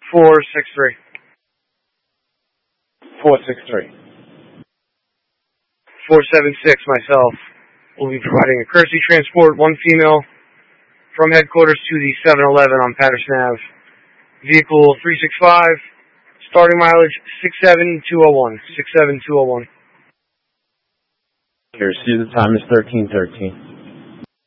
463. 463. 476, myself, will be providing a courtesy transport, one female, from headquarters to the 7-Eleven on Patterson Ave. Vehicle 365, starting mileage 67201. 67201. Here, see the time is 13:13.